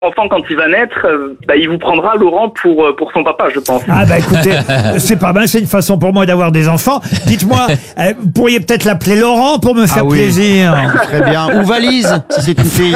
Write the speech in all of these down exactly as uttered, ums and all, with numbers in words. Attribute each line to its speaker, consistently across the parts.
Speaker 1: Enfant, quand il va naître, euh, bah, il vous prendra Laurent pour euh, pour son papa, je pense.
Speaker 2: Ah bah écoutez, c'est pas mal, c'est une façon pour moi d'avoir des enfants. Dites-moi, euh, vous pourriez peut-être l'appeler Laurent pour me faire
Speaker 3: Ah oui.
Speaker 2: plaisir.
Speaker 3: Très bien. Ou valise, si c'est une fille.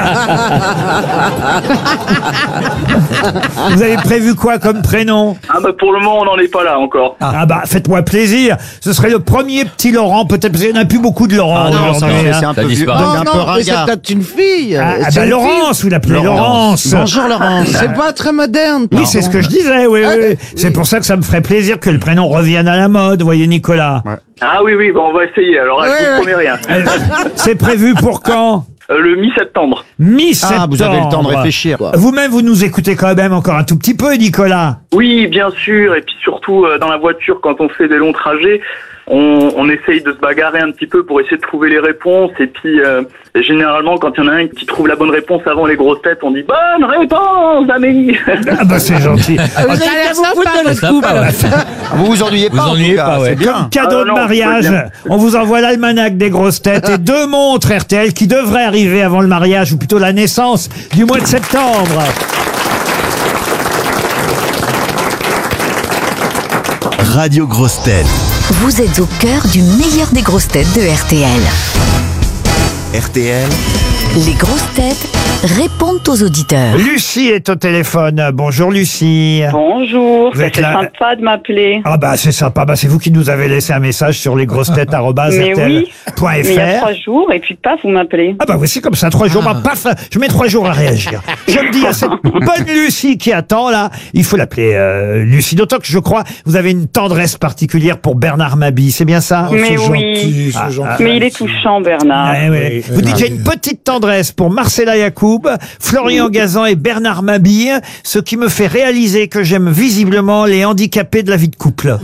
Speaker 2: Vous avez prévu quoi comme prénom?
Speaker 1: Ah bah pour le moment, on n'en est pas là encore.
Speaker 2: Ah bah faites-moi plaisir. Ce serait le premier petit Laurent, peut-être parce qu'il n'y en a plus beaucoup de Laurent.
Speaker 3: Ah non, ça,
Speaker 2: aujourd'hui,
Speaker 3: c'est
Speaker 2: hein.
Speaker 3: c'est un
Speaker 4: Ça
Speaker 3: peu vieux,
Speaker 4: disparaît.
Speaker 3: c'est
Speaker 5: Non,
Speaker 3: un peu
Speaker 5: non, mais c'est
Speaker 3: ringard.
Speaker 5: peut-être une fille.
Speaker 2: Ah, ah
Speaker 5: C'est
Speaker 2: bah
Speaker 5: une
Speaker 2: Laurence, vous l'appelez Laurence.
Speaker 3: Bonjour Laurence.
Speaker 5: fille. C'est pas très moderne.
Speaker 2: Oui, c'est ce que je disais, oui, oui.
Speaker 5: oui.
Speaker 2: C'est pour ça que ça me ferait plaisir que le prénom revienne à la mode, voyez Nicolas.
Speaker 1: Ah oui, oui, bon, on va essayer. Alors, là, je
Speaker 5: Ouais,
Speaker 1: vous promets rien.
Speaker 2: Euh, C'est prévu pour quand?
Speaker 1: Euh, le mi-septembre.
Speaker 2: Mi-septembre.
Speaker 3: Ah, vous avez le temps de réfléchir.
Speaker 2: Vous-même, vous nous écoutez quand même encore un tout petit peu, Nicolas.
Speaker 1: Oui, bien sûr. Et puis surtout, euh, dans la voiture, quand on fait des longs trajets, on, on essaye de se bagarrer un petit peu pour essayer de trouver les réponses. Et puis, euh, généralement, quand il y en a un qui trouve la bonne réponse avant les grosses têtes, on dit « Bonne réponse, Amélie !»
Speaker 2: Ah bah c'est gentil.
Speaker 5: Vous avez l'air sympa, votre
Speaker 4: Sympa,
Speaker 5: couple.
Speaker 4: ouais.
Speaker 3: Vous vous ennuyez
Speaker 4: Vous
Speaker 3: pas, en tout
Speaker 4: ennuyez
Speaker 3: cas,
Speaker 4: pas, ouais.
Speaker 3: c'est bien.
Speaker 2: Cadeau
Speaker 1: Ah
Speaker 2: de
Speaker 1: non,
Speaker 2: mariage,
Speaker 1: faut bien.
Speaker 2: on vous envoie l'almanach des grosses têtes et deux montres R T L qui devraient arriver avant le mariage, ou plutôt la naissance du mois de septembre.
Speaker 6: Radio Grosses Têtes.
Speaker 7: Vous êtes au cœur du meilleur des grosses têtes de R T L.
Speaker 6: R T L,
Speaker 7: Les grosses têtes répondent aux auditeurs.
Speaker 2: Lucie est au téléphone. Bonjour Lucie.
Speaker 8: Bonjour,
Speaker 2: Vous êtes
Speaker 8: c'est
Speaker 2: là-
Speaker 8: sympa de m'appeler.
Speaker 2: Ah bah c'est sympa, bah c'est vous qui nous avez laissé un message sur lesgrossetêtes arobase
Speaker 8: Mais
Speaker 2: r t l
Speaker 8: oui,
Speaker 2: point
Speaker 8: mais il y a
Speaker 2: f r.
Speaker 8: trois jours, et puis paf, vous m'appelez.
Speaker 2: Ah bah oui, c'est comme ça, trois jours, bah, paf, je mets trois jours à réagir. Je me dis à cette bonne Lucie qui attend là, il faut l'appeler euh, Lucie, d'autant que je crois vous avez une tendresse particulière pour Bernard Mabille, c'est bien ça?
Speaker 8: Mais oui,
Speaker 2: Ah, ah,
Speaker 8: mais il est touchant, Bernard.
Speaker 2: Ouais, ouais. Vous dites j'ai une petite tendresse pour Marcella Yacoub, Florian Gazan et Bernard Mabille, ce qui me fait réaliser que j'aime visiblement les handicapés de la vie de couple.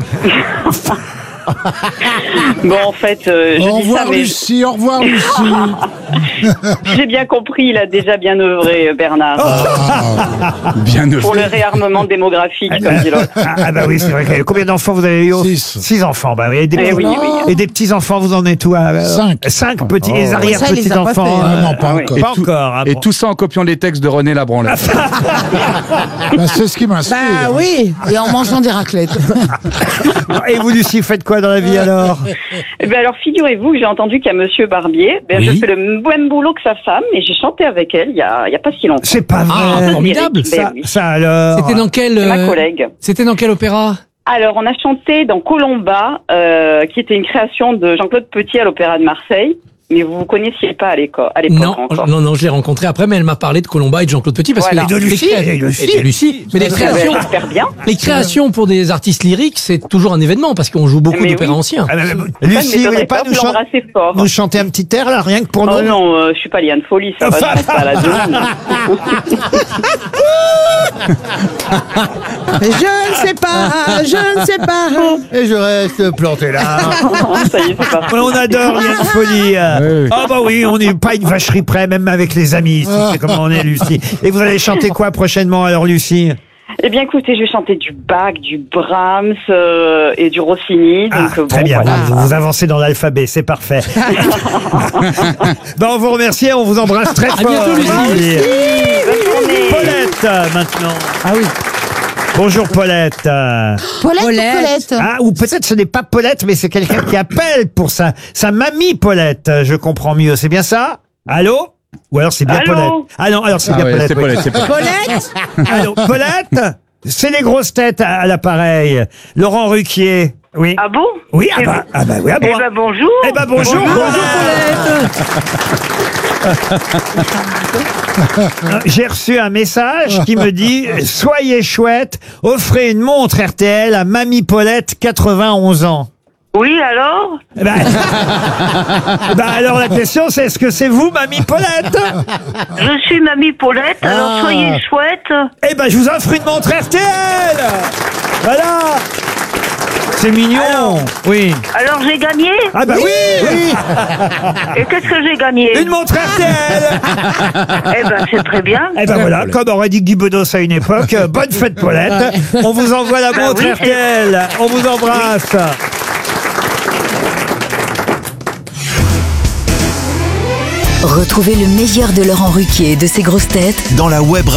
Speaker 8: Bon, en fait, euh, je
Speaker 5: Au
Speaker 8: dis ça,
Speaker 5: revoir
Speaker 8: mais
Speaker 5: Lucie, au revoir Lucie.
Speaker 8: j'ai bien compris, il a déjà bien œuvré, Bernard,
Speaker 4: Bien
Speaker 8: pour le réarmement démographique, comme dit l'autre.
Speaker 2: Ah, ah bah oui, c'est vrai. que- Combien d'enfants vous avez eu?
Speaker 5: Six.
Speaker 2: Six enfants, bah oui. Et des,
Speaker 8: Eh
Speaker 2: petits-
Speaker 8: oui, oui.
Speaker 2: et des petits-enfants, vous en êtes où? euh,
Speaker 5: Cinq.
Speaker 2: Cinq petits, les
Speaker 5: Ça, il les a pas
Speaker 2: arrière-petits-enfants.
Speaker 5: fait, hein. Non, pas
Speaker 8: Ah oui.
Speaker 5: encore.
Speaker 4: Et
Speaker 2: Pas
Speaker 4: tout-
Speaker 2: encore. hein,
Speaker 4: Et
Speaker 2: bon.
Speaker 4: tout ça en copiant les textes de René Labranle.
Speaker 5: Bah, c'est ce qui m'inspire.
Speaker 9: Bah oui, et en mangeant des raclettes.
Speaker 2: Et vous, Lucie, vous faites quoi dans la vie alors?
Speaker 8: Eh ben alors, figurez-vous que j'ai entendu qu'il y a Monsieur Barbier. Ben,
Speaker 4: Oui.
Speaker 8: Je fais le même boulot que sa femme, et j'ai chanté avec elle il y a, il y a pas si longtemps.
Speaker 2: C'est pas vrai.
Speaker 9: Ah, formidable.
Speaker 8: Ben
Speaker 2: Ça,
Speaker 8: oui.
Speaker 2: ça alors.
Speaker 9: C'était dans quel
Speaker 8: C'est ma
Speaker 9: euh,
Speaker 8: collègue.
Speaker 9: C'était dans quel opéra?
Speaker 8: Alors, on a chanté dans Colomba, euh, qui était une création de Jean-Claude Petit à l'Opéra de Marseille, mais vous ne connaissiez pas à l'éco- à l'époque
Speaker 9: Non,
Speaker 8: encore.
Speaker 9: non, non, je l'ai rencontré après, mais elle m'a parlé de Colomba et de Jean-Claude Petit parce
Speaker 8: Voilà.
Speaker 9: que
Speaker 2: Et de
Speaker 9: les,
Speaker 2: Lucie,
Speaker 9: les cré-
Speaker 2: et de Lucie.
Speaker 9: et de Lucie. Mais les
Speaker 8: Eh ben,
Speaker 9: créations,
Speaker 8: j'espère bien.
Speaker 9: les créations pour des artistes lyriques, c'est toujours un événement parce qu'on joue beaucoup
Speaker 8: Mais
Speaker 9: d'opéras
Speaker 8: oui.
Speaker 9: anciens.
Speaker 2: Ah, bah, bah,
Speaker 8: Ça ne
Speaker 2: Lucie, vous
Speaker 8: m'étonnerait
Speaker 2: voulez pas
Speaker 8: pas,
Speaker 2: nous,
Speaker 8: vous
Speaker 2: chan-
Speaker 8: l'embrassez fort.
Speaker 2: nous chanter un petit air là, rien que pour
Speaker 8: Oh
Speaker 2: nous?
Speaker 8: non, euh, je suis pas Liane Folly, ça va, je pense pas à la demande.
Speaker 9: Je ne sais pas, je ne sais pas.
Speaker 3: Et je reste planté là.
Speaker 8: Ça y est, c'est parti.
Speaker 2: Ouais, on adore Liane Folie. euh.
Speaker 4: Oui.
Speaker 2: Ah bah oui, on n'est pas une vacherie près, même avec les amis. ici. C'est comment on est, Lucie. Et vous allez chanter quoi prochainement alors, Lucie?
Speaker 8: Eh bien, écoutez, je vais chanter du Bach, du Brahms euh, et du Rossini.
Speaker 2: Ah,
Speaker 8: Donc, euh,
Speaker 2: très
Speaker 8: bon,
Speaker 2: bien,
Speaker 8: voilà.
Speaker 2: vous, vous avancez dans l'alphabet, c'est parfait. Ben, on vous remercie, on vous embrasse très fort.
Speaker 9: bientôt, Lucie.
Speaker 8: Bonne journée.
Speaker 2: Paulette, euh, maintenant.
Speaker 9: Ah oui.
Speaker 2: Bonjour Paulette. Euh,
Speaker 9: Paulette.
Speaker 7: Paulette, ou Paulette
Speaker 2: Ah, ou peut-être ce n'est pas Paulette, mais c'est quelqu'un qui appelle pour sa, sa mamie Paulette. euh, Je comprends mieux, c'est bien ça? Allô? Ou alors c'est bien
Speaker 8: Allô
Speaker 2: Paulette. Ah non, alors c'est
Speaker 4: Ah
Speaker 2: bien
Speaker 4: ouais,
Speaker 2: Paulette.
Speaker 4: c'est
Speaker 2: oui.
Speaker 4: Paulette, c'est Paulette.
Speaker 9: Paulette.
Speaker 2: Allô, Paulette? C'est les grosses têtes à, à l'appareil. Laurent Ruquier. Oui.
Speaker 8: Ah bon?
Speaker 2: Oui, ah bah, ah bah oui, ah bon.
Speaker 8: Eh ben, bonjour.
Speaker 2: Eh ben bonjour. Euh, J'ai reçu un message qui me dit « Soyez chouette, offrez une montre R T L à Mamie Paulette, quatre-vingt-onze ans.
Speaker 8: Oui, alors? »
Speaker 2: Eh ben, eh ben alors la question c'est est-ce que c'est vous, Mamie Paulette?
Speaker 8: Je suis Mamie Paulette, alors
Speaker 3: Ah.
Speaker 8: soyez chouette.
Speaker 2: Eh ben je vous offre une montre R T L. Voilà. C'est mignon.
Speaker 8: Alors
Speaker 2: Oui.
Speaker 8: Alors j'ai gagné?
Speaker 2: Ah bah oui, oui.
Speaker 8: Et qu'est-ce que j'ai gagné?
Speaker 2: Une montre R T L.
Speaker 8: Eh ben c'est très bien.
Speaker 2: Eh ben voilà, comme aurait dit Guy Bedos à une époque, euh, bonne fête Paulette. On vous envoie la
Speaker 8: Bah
Speaker 2: montre
Speaker 8: oui,
Speaker 2: R T L. On vous embrasse.
Speaker 7: Retrouvez le meilleur de Laurent Ruquier et de ses grosses têtes
Speaker 6: dans la web